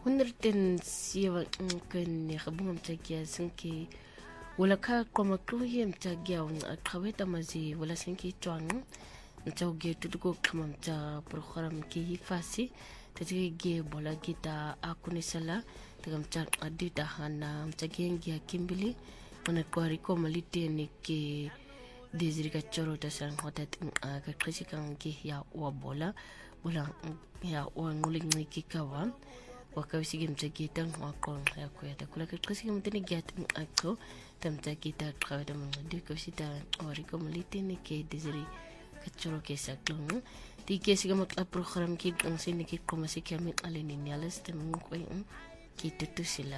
107 كن خبوم تاجي سنكي ولا كا كما كلوي متاجي وقويت مازي ولا سنكي توان نتوجي تدكو كما متا بروخرام كي فاسي تجي بولا جيتا أكوني سلا تكم تا أديتا هانا متاجي نجي كيمبلي أنا كواريكو ماليتي نكي ديزري كاتشورو تسان هوتات كاكريسي كانجي يا وابولا ولا يا وانغولي نكي كوام wakawisi mtagita ngwakon ya kweta kula kasi mtini gyat akto tamtagita kaweda mngdi kawisi wariko maliti ni ke diziri kachoro ke saklong ti ke siga makla program ki ang sini ki komasi kami alinin yalas temung ko ki tutu sila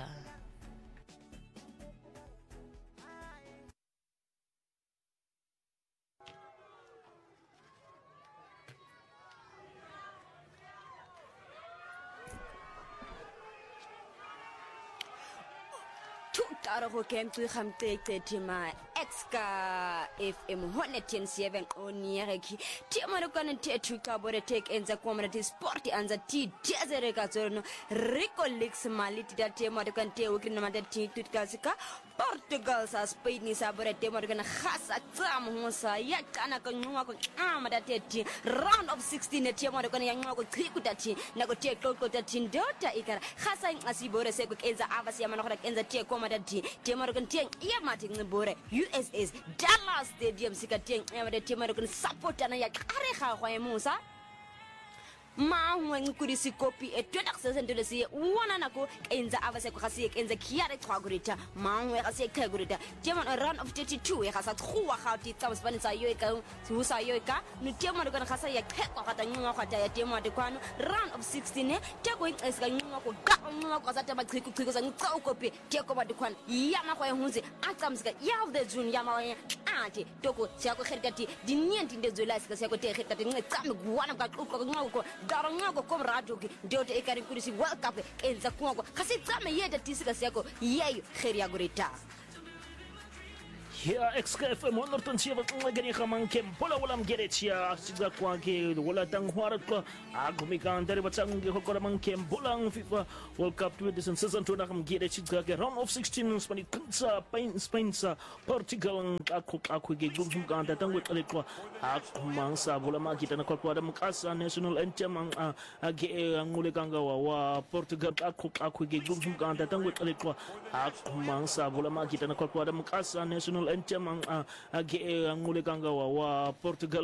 Tara ho kem tu khamte tima exka FM 107 oniere ki tima ro kan te tu ka bore tek enza community sport anza ti desere ka zorno recollex maliti da tima ro kan te ukri na ti tut ka sika Portugal sa Spain ni sa bore tima ro kan khasa tsam ho sa ya kana ka nwa ko ama da te round of 16 tima ro kan ya nwa ko triku da ti na ko te ko da ti dota ikara khasa asibore se ko enza avasi ya mano ko enza te komada Tiamarogan Tiang Yamating the Bore, USS Dallas Stadium Sikating, Yamada Tiamarogan support and Yakareha Musa. Ma when could you see copy a 2 access into the sea, one anako, in the Avasek, in the Kiara Tragorita, Ma where I say Kagurita, German a run of 32, has a true how it comes when it's a yoika, Susa yoika, Nutiamarogan Hasaya Kaka, Tiamadequan, run of 16, Taking as Ganako, Gakos and copy, Takoba the Kwan, Yamako Hunzi, Atamska, Yav the Jun Yamaya, Auntie, Toko, Sako Hekati, the Nient in the Zulaska Sako Tek, one of Gakoko. Darango come rajoki, Dota Ekari Kurisi, welcome in the Congo. Hasitame yet at Tiscaseko, yea, Heriagorita. Here, XKFM 107 Gaman Kem, Pola Walam Geretia, Sigaquanke, Walla Tanghuaraka, Agumikan, Derivatang, Hokoraman Kem, Bolang, FIFA, World Cup 2022, Gerechika, round of 16, Spanish, Spencer, Portugal, Aquigi, Guganda, Tangut Alekwa, Akumansa, Volamaki, and Aquada Mukasa, National Anthem, Angulegangawa, Portugal, Aquigi, Guganda, Tangut Alekwa, Akumansa, Volamaki, and Aquada Mukasa, National Anthem, Angulegangawa, Portugal.